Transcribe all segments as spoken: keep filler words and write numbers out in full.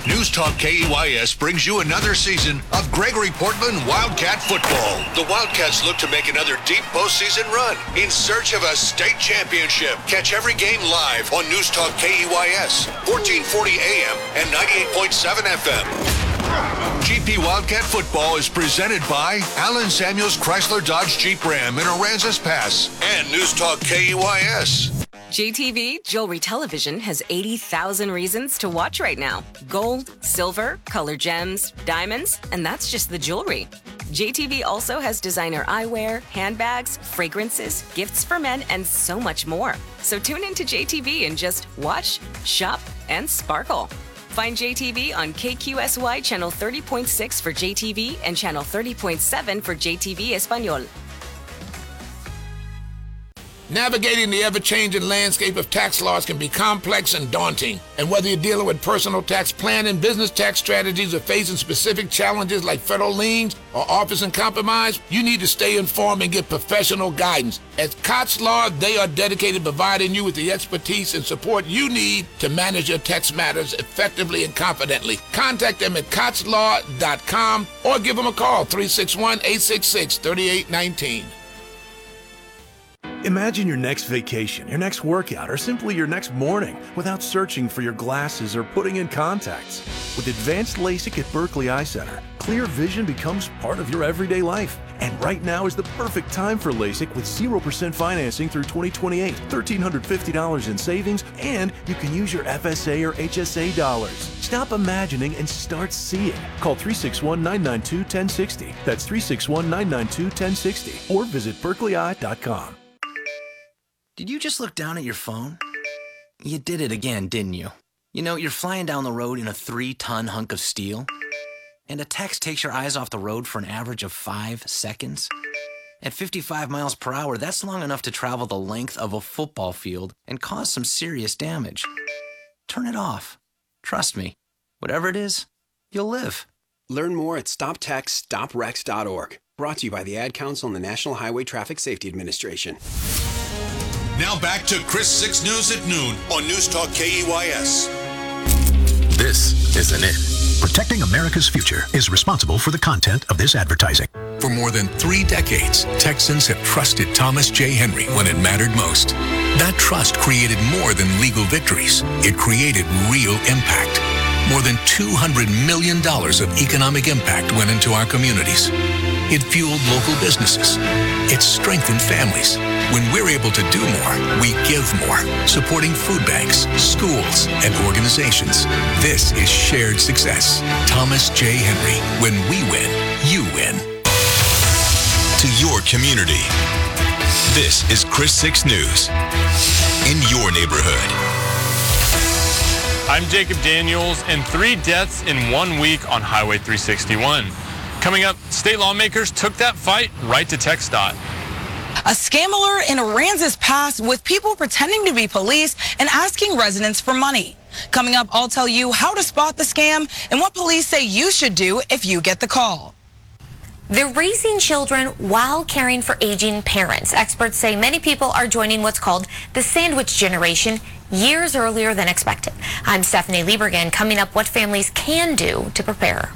News Talk K E Y S brings you another season of Gregory Portland Wildcat football. The Wildcats look to make another deep postseason run in search of a state championship. Catch every game live on News Talk K E Y S, fourteen forty A M and ninety-eight point seven F M. G P Wildcat football is presented by Allen Samuels Chrysler Dodge Jeep Ram in Aransas Pass and News Talk K E Y S. J T V Jewelry Television has eighty thousand reasons to watch right now. Gold, silver, color gems, diamonds, and that's just the jewelry. J T V also has designer eyewear, handbags, fragrances, gifts for men, and so much more. So tune into J T V and just watch, shop, and sparkle. Find J T V on K Q S Y Channel thirty point six for J T V and Channel thirty point seven for J T V Español. Navigating the ever-changing landscape of tax laws can be complex and daunting. And whether you're dealing with personal tax planning, business tax strategies, or facing specific challenges like federal liens or office and compromise, you need to stay informed and get professional guidance. At Cox Law, they are dedicated to providing you with the expertise and support you need to manage your tax matters effectively and confidently. Contact them at cox law dot com or give them a call, three six one, eight six six, three eight one nine. Imagine your next vacation, your next workout, or simply your next morning without searching for your glasses or putting in contacts. With advanced LASIK at Berkeley Eye Center, clear vision becomes part of your everyday life. And right now is the perfect time for LASIK with zero percent financing through twenty twenty-eight, one thousand three hundred fifty dollars in savings, and you can use your F S A or H S A dollars. Stop imagining and start seeing. Call three six one, nine nine two, one zero six zero. That's three six one, nine nine two, one zero six zero. Or visit berkeley eye dot com. Did you just look down at your phone? You did it again, didn't you? You know, you're flying down the road in a three-ton hunk of steel, and a text takes your eyes off the road for an average of five seconds. At fifty-five miles per hour, that's long enough to travel the length of a football field and cause some serious damage. Turn it off. Trust me, whatever it is, you'll live. Learn more at stop text stop wrecks dot org. Brought to you by the Ad Council and the National Highway Traffic Safety Administration. Now back to Chris six News at noon on News Talk K E Y S. This isn't it. Protecting America's future is responsible for the content of this advertising. For more than three decades, Texans have trusted Thomas J. Henry when it mattered most. That trust created more than legal victories. It created real impact. More than two hundred million dollars of economic impact went into our communities. It fueled local businesses. It strengthened families. When we're able to do more, we give more, supporting food banks, schools, and organizations. This is shared success. Thomas J. Henry. When we win, you win. To your community. This is Chris six News. In your neighborhood. I'm Jacob Daniels, and three deaths in one week on Highway three sixty-one. Coming up, state lawmakers took that fight right to TxDOT. A scam alert in Aransas Pass with people pretending to be police and asking residents for money. Coming up, I'll tell you how to spot the scam and what police say you should do if you get the call. They're raising children while caring for aging parents. Experts say many people are joining what's called the sandwich generation years earlier than expected. I'm Stephanie Liebergen. Coming up, what families can do to prepare.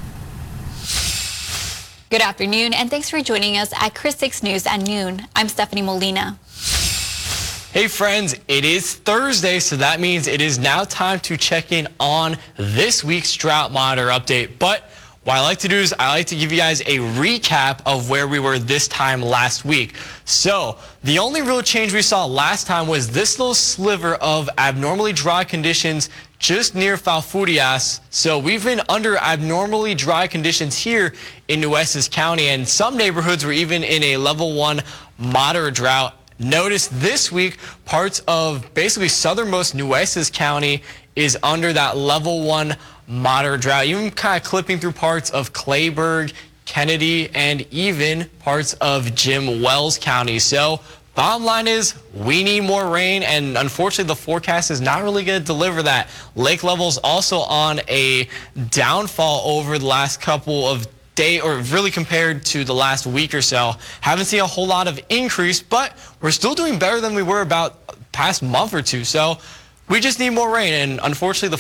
Good afternoon, and thanks for joining us at Chris six News at noon. I'm Stephanie Molina. Hey friends, it is Thursday, so that means it is now time to check in on this week's Drought Monitor update. But what I like to do is I like to give you guys a recap of where we were this time last week. So the only real change we saw last time was this little sliver of abnormally dry conditions just near Falfurrias. So we've been under abnormally dry conditions here in Nueces County, and some neighborhoods were even in a level one moderate drought. Notice this week, parts of basically southernmost Nueces County is under that level one moderate drought, even kind of clipping through parts of Clayburgh, Kennedy, and even parts of Jim Wells County. So bottom line is we need more rain, and unfortunately the forecast is not really going to deliver that. Lake levels also on a downfall over the last couple of days, or really compared to the last week or so. Haven't seen a whole lot of increase, but we're still doing better than we were about past month or two. So we just need more rain, and unfortunately the